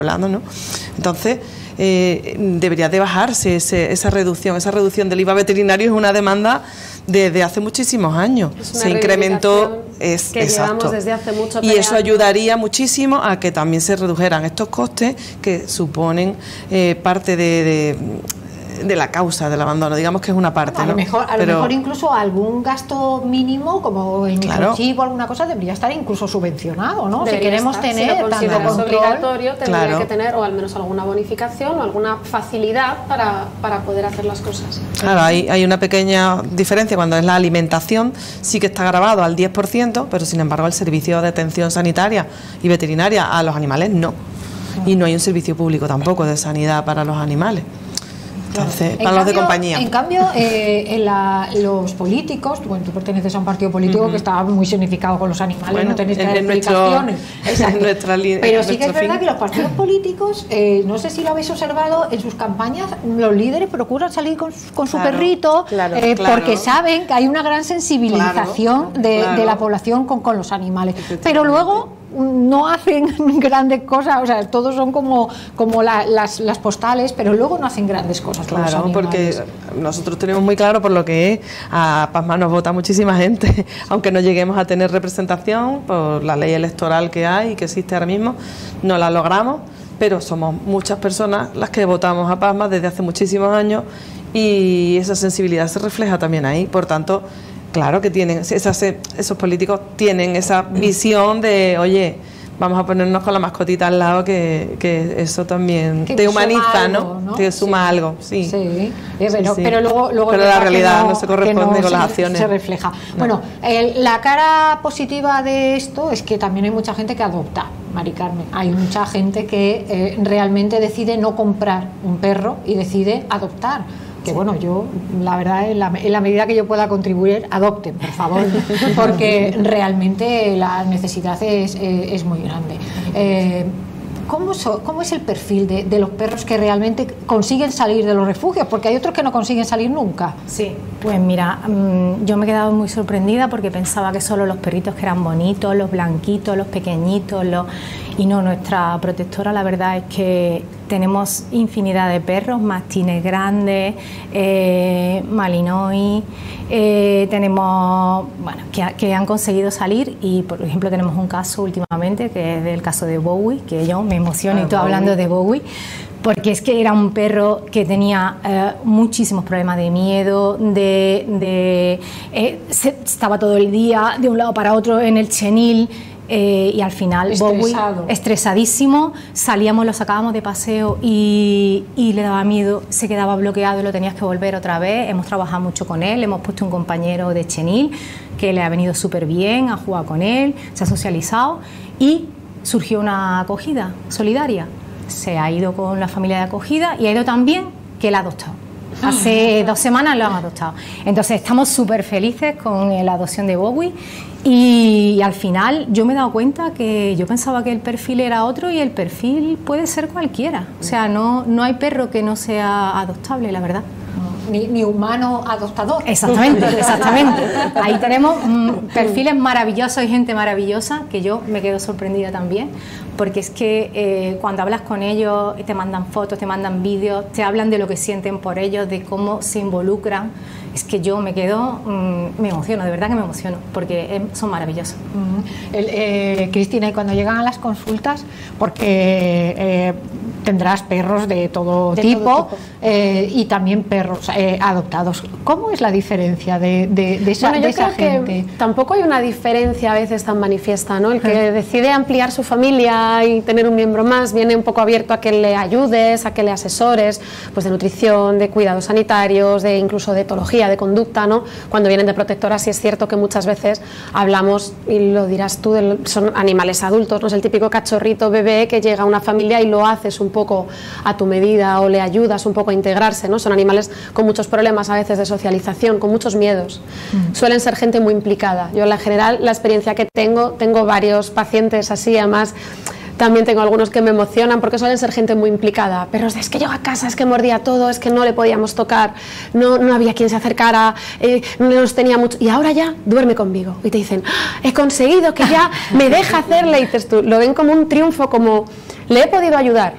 hablando, ¿no? Entonces, debería de bajarse esa reducción del IVA veterinario. Es una demanda desde hace muchísimos años. Se incrementó, que llevamos desde hace mucho tiempo. Y eso ayudaría muchísimo a que también se redujeran estos costes que suponen parte de la causa del abandono, digamos que es una parte, a lo mejor incluso algún gasto mínimo como el microchip o alguna cosa debería estar incluso subvencionado, ¿no? Si queremos tener si lo obligatorio, tendría que tener o al menos alguna bonificación o alguna facilidad para poder hacer las cosas. Claro, hay una pequeña diferencia cuando es la alimentación, sí que está grabado al 10%, pero sin embargo el servicio de atención sanitaria y veterinaria a los animales no. Y no hay un servicio público tampoco de sanidad para los animales. Entonces, para los de compañía. En cambio, los políticos, bueno, tú perteneces a un partido político que está muy significado con los animales, bueno, no tenéis que dar explicaciones. Pero sí que es verdad que los partidos políticos, no sé si lo habéis observado, en sus campañas los líderes procuran salir con su perrito, porque saben que hay una gran sensibilización de la población con los animales. Pero luego no hacen grandes cosas, o sea, todos son como las postales, pero luego no hacen grandes cosas. Claro, porque nosotros tenemos muy claro por lo que es, a PASMA nos vota muchísima gente, aunque no lleguemos a tener representación por la ley electoral que hay y que existe ahora mismo, no la logramos, pero somos muchas personas las que votamos a PASMA desde hace muchísimos años y esa sensibilidad se refleja también ahí, por tanto, claro que tienen, esos políticos tienen esa visión de, oye, vamos a ponernos con la mascotita al lado, que eso también te humaniza, algo, ¿no? Te suma algo, sí. Pero luego la realidad no se corresponde con las acciones. Se refleja. No. Bueno, la cara positiva de esto es que también hay mucha gente que adopta, Mari Carmen. Hay mucha gente que realmente decide no comprar un perro y decide adoptar. Que bueno, yo la verdad en la medida que yo pueda contribuir, adopten, por favor, porque realmente la necesidad es muy grande. ¿Cómo es el perfil de los perros que realmente consiguen salir de los refugios? Porque hay otros que no consiguen salir nunca. Sí, pues mira, yo me he quedado muy sorprendida porque pensaba que solo los perritos que eran bonitos, los blanquitos, los pequeñitos, y no, nuestra protectora la verdad es que tenemos infinidad de perros, mastines grandes, malinois, tenemos, bueno, que han conseguido salir y, por ejemplo, tenemos un caso últimamente que es del caso de Bowie, que yo me emociono y estoy hablando de Bowie, porque es que era un perro que tenía muchísimos problemas de miedo, estaba todo el día de un lado para otro en el chenil. Y al final Bowie, estresadísimo, salíamos, lo sacábamos de paseo y le daba miedo, se quedaba bloqueado y lo tenías que volver otra vez. Hemos trabajado mucho con él, hemos puesto un compañero de chenil que le ha venido súper bien, ha jugado con él, se ha socializado y surgió una acogida solidaria. Se ha ido con la familia de acogida y ha ido también que la ha adoptado. Hace 2 semanas lo han adoptado. Entonces estamos súper felices con la adopción de Bowie y al final yo me he dado cuenta que yo pensaba que el perfil era otro y el perfil puede ser cualquiera. O sea, no hay perro que no sea adoptable, la verdad. Ni humano adoptador. Exactamente. Ahí tenemos perfiles maravillosos y gente maravillosa que yo me quedo sorprendida también, porque es que cuando hablas con ellos te mandan fotos, te mandan vídeos, te hablan de lo que sienten por ellos, de cómo se involucran. Es que yo me quedo, me emociono, de verdad que me emociono, porque son maravillosos. Cristina, y cuando llegan a las consultas, porque tendrás perros de todo tipo. Y también perros adoptados. ¿Cómo es la diferencia de esa gente? Que tampoco hay una diferencia a veces tan manifiesta, ¿no? El que decide ampliar su familia y tener un miembro más viene un poco abierto a que le ayudes, a que le asesores, pues de nutrición, de cuidados sanitarios, de incluso de etología, de conducta, ¿no? Cuando vienen de protectora sí es cierto que muchas veces hablamos, y lo dirás tú, son animales adultos, no es el típico cachorrito bebé que llega a una familia y lo haces un poco a tu medida o le ayudas un poco a integrarse, ¿no? Son animales con muchos problemas a veces de socialización, con muchos miedos. Suelen ser gente muy implicada. Yo en general la experiencia que tengo varios pacientes así, además también tengo algunos que me emocionan porque suelen ser gente muy implicada, pero es que llego a casa, es que mordía todo, es que no le podíamos tocar, no había quien se acercara, no nos tenía mucho, y ahora ya duerme conmigo y te dicen, he conseguido que ya me deja hacerle, y dices tú, lo ven como un triunfo, como le he podido ayudar,